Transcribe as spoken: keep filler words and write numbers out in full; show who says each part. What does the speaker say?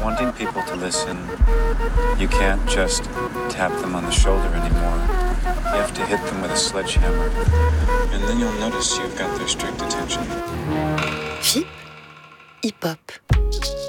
Speaker 1: wanting people to listen, you can't just tap them on the shoulder anymore. You have to hit them with a sledgehammer. And then you'll notice you've got their strict attention.
Speaker 2: F I P, hip-hop.